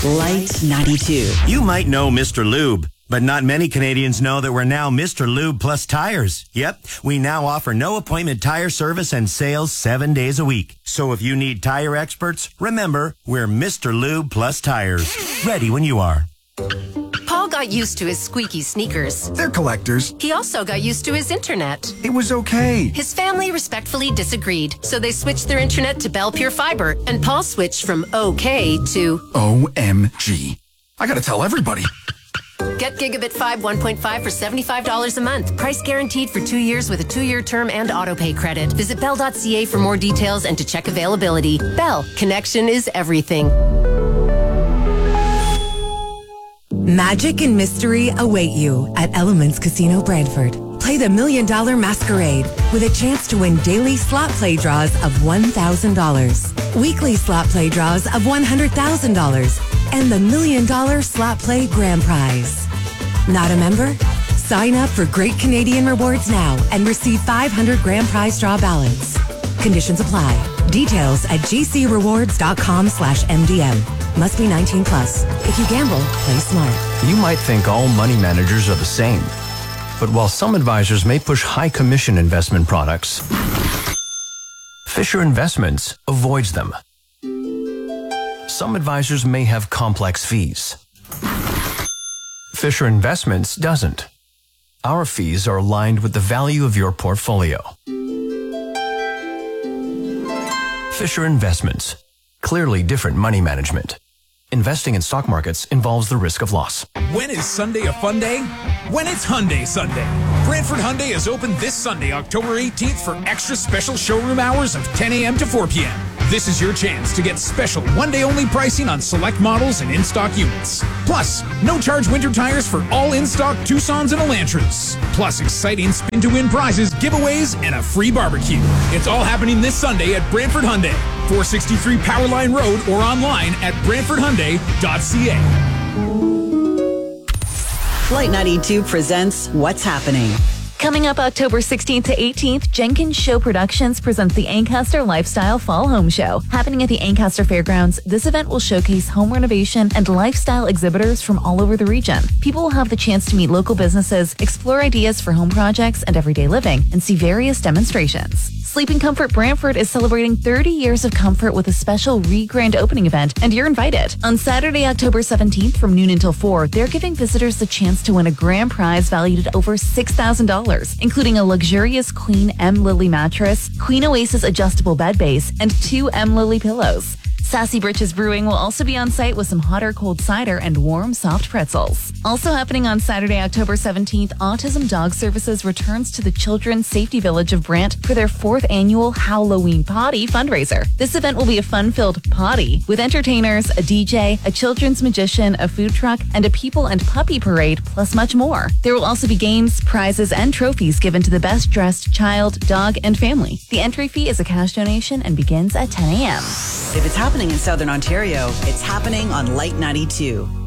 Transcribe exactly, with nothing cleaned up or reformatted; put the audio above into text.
Light ninety-two. You might know Mister Lube, but not many Canadians know that we're now Mister Lube Plus Tires. Yep, we now offer no appointment tire service and sales seven days a week. So if you need tire experts, remember, we're Mister Lube Plus Tires. Ready when you are. Paul got used to his squeaky sneakers. They're collectors. He also got used to his internet. It was okay. His family respectfully disagreed, so they switched their internet to Bell Pure Fiber, and Paul switched from okay to O M G. I gotta tell everybody. Get Gigabit five one point five for seventy-five dollars a month. Price guaranteed for two years with a two-year term and autopay credit. Visit bell dot c a for more details and to check availability. Bell, connection is everything. Magic and mystery await you at Elements Casino Brantford. Play the Million Dollar Masquerade with a chance to win daily slot play draws of one thousand dollars, weekly slot play draws of one hundred thousand dollars, and the Million Dollar Slot Play Grand Prize. Not a member? Sign up for Great Canadian Rewards now and receive five hundred Grand Prize draw ballots. Conditions apply. Details at gcrewards.com slash MDM. Must be nineteen plus. If you gamble, play smart. You might think all money managers are the same. But while some advisors may push high commission investment products, Fisher Investments avoids them. Some advisors may have complex fees. Fisher Investments doesn't. Our fees are aligned with the value of your portfolio. Fisher Investments. Clearly different money management. Investing in stock markets involves the risk of loss. When is Sunday a fun day? When it's Hyundai Sunday. Brantford Hyundai is open this Sunday, October eighteenth for extra special showroom hours of ten a.m. to four p.m. This is your chance to get special one-day-only pricing on select models and in-stock units. Plus, no-charge winter tires for all in-stock Tucsons and Elantras. Plus, exciting spin-to-win prizes, giveaways, and a free barbecue. It's all happening this Sunday at Brantford Hyundai, four sixty-three Powerline Road, or online at brantford hyundai dot c a. Light ninety-two presents What's Happening. Coming up October sixteenth to eighteenth, Jenkins Show Productions presents the Ancaster Lifestyle Fall Home Show. Happening at the Ancaster Fairgrounds, this event will showcase home renovation and lifestyle exhibitors from all over the region. People will have the chance to meet local businesses, explore ideas for home projects and everyday living, and see various demonstrations. Sleeping Comfort Brantford is celebrating thirty years of comfort with a special re-grand opening event, and you're invited. On Saturday, October seventeenth from noon until four, they're giving visitors the chance to win a grand prize valued at over six thousand dollars, including a luxurious Queen M. Lily mattress, Queen Oasis adjustable bed base, and two M. Lily pillows. Sassy Britches Brewing will also be on site with some hot or cold cider and warm, soft pretzels. Also happening on Saturday, October seventeenth, Autism Dog Services returns to the Children's Safety Village of Brant for their fourth annual Halloween Potty fundraiser. This event will be a fun-filled potty with entertainers, a D J, a children's magician, a food truck, and a people and puppy parade, plus much more. There will also be games, prizes, and trophies given to the best-dressed child, dog, and family. The entry fee is a cash donation and begins at ten a.m. If it's happening in Southern Ontario, it's happening on Light ninety-two.